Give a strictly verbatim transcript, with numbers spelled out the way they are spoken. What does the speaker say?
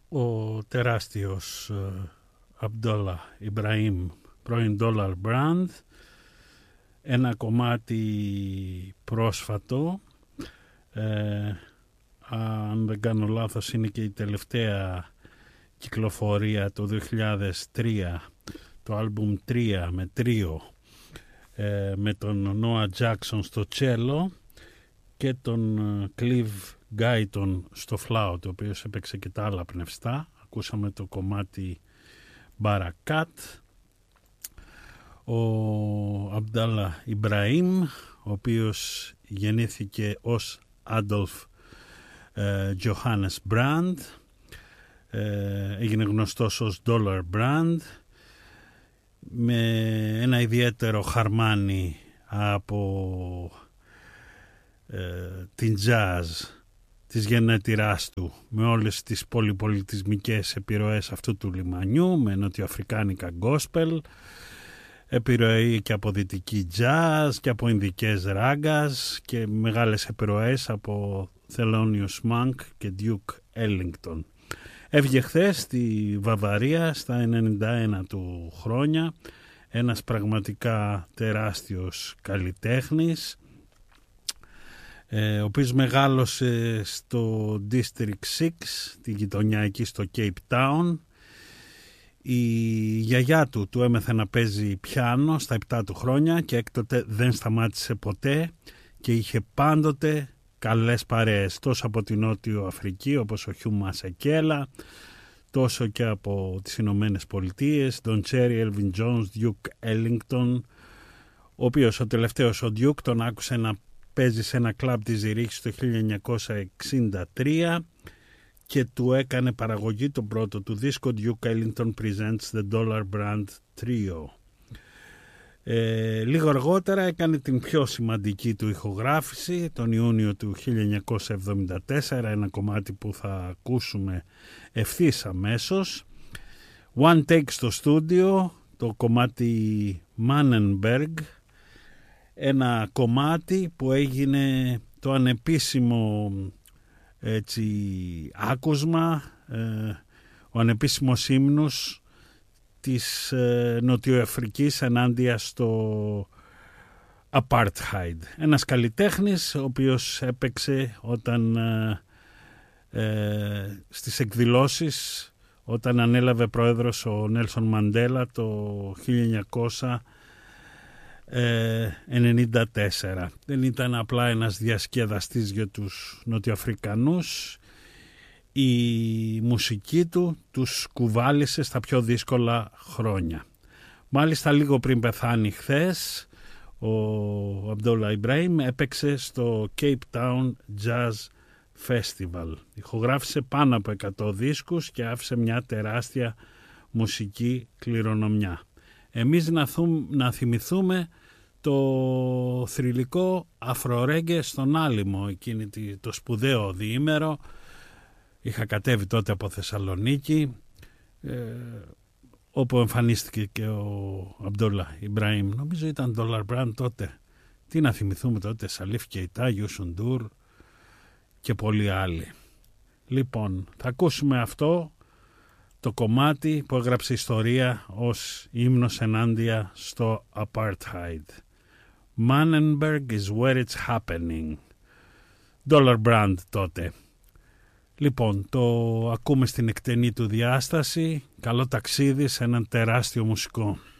ο τεράστιος Αμπντόλα Ιμπραήμ, πρώην Dollar Brand, ένα κομμάτι πρόσφατο, ε, αν δεν κάνω λάθος είναι και η τελευταία κυκλοφορία το δύο χιλιάδες τρία, το άλμπουμ τρία με τρίο, ε, με τον Noah Jackson στο τσέλο και τον Clive Guyton στο φλάουτ, ο οποίος έπαιξε και τα άλλα πνευστά. Ακούσαμε το κομμάτι Μπαρακάτ. Ο Αμπντόλα Ιμπραήμ, ο οποίος γεννήθηκε ως Adolf ε, Johannes Brand, ε, έγινε γνωστός ως Dollar Brand, με ένα ιδιαίτερο χαρμάνι από ε, την jazz της γενέτειράς του, με όλες τις πολυπολιτισμικές επιρροές αυτού του λιμανιού, με νοτιοαφρικάνικα gospel, επιρροή και από δυτική jazz και από ινδικές ράγκας και μεγάλες επιρροές από Thelonious Monk και Duke Ellington. Έβγε χθες στη Βαβαρία στα ενενήντα ένα του χρόνια, ένας πραγματικά τεράστιος καλλιτέχνης, ο οποίος μεγάλωσε στο District έξι, την γειτονιά εκεί στο Cape Town. Η γιαγιά του του έμεθε να παίζει πιάνο στα επτά του χρόνια και έκτοτε δεν σταμάτησε ποτέ και είχε πάντοτε καλές παρέες, τόσο από την Νότιο Αφρική όπως ο Χιου Μασεκέλα, τόσο και από τις Ηνωμένες Πολιτείες, Don Cherry, Elvin Jones, Duke Ellington, ο οποίος ο τελευταίος ο Duke τον άκουσε να παίζει σε ένα κλαμπ της Ζηρίχης το χίλια εννιακόσια εξήντα τρία και του έκανε παραγωγή τον πρώτο του δίσκο Duke Ellington Presents The Dollar Brand Trio. Ε, λίγο αργότερα έκανε την πιο σημαντική του ηχογράφηση τον Ιούνιο του χίλια εννιακόσια εβδομήντα τέσσερα, ένα κομμάτι που θα ακούσουμε ευθύς αμέσως. One Take στο στούντιο, το κομμάτι Mannenberg, ένα κομμάτι που έγινε το ανεπίσημο έτσι, άκουσμα, ε, ο ανεπίσημος ύμνος της ε, Νοτιοαφρικής ενάντια στο Apartheid. Ένας καλλιτέχνης ο οποίος έπαιξε όταν ε, ε, στις εκδηλώσεις, όταν ανέλαβε πρόεδρος ο Νέλσον Μαντέλα το χίλια εννιακόσια ενενήντα τέσσερα. Δεν ήταν απλά ένας διασκεδαστής για τους Νοτιοαφρικανούς. Η μουσική του τους κουβάλισε στα πιο δύσκολα χρόνια. Μάλιστα λίγο πριν πεθάνει χθες, ο Αμπντόλα Ιμπραήμ έπαιξε στο Cape Town Jazz Festival. Ηχογράφησε πάνω από εκατό δίσκους και άφησε μια τεράστια μουσική κληρονομιά. Εμείς να, θούμε, να θυμηθούμε το θρυλικό αφρορέγγε στον Άλυμο, εκείνη το σπουδαίο διήμερο. Είχα κατέβει τότε από Θεσσαλονίκη, ε, όπου εμφανίστηκε και ο Αμπντόλα Ιμπραήμ. Νομίζω ήταν Dollar Brand τότε. Τι να θυμηθούμε τότε, Σαλίφ Κεϊτά, Γιούσουν Ντουρ και πολλοί άλλοι. Λοιπόν, θα ακούσουμε αυτό το κομμάτι που έγραψε ιστορία ως ύμνος ενάντια στο Apartheid. Mannenberg is where it's happening. Dollar Brand τότε. Λοιπόν, το ακούμε στην εκτενή του διάσταση. Καλό ταξίδι σε έναν τεράστιο μουσικό.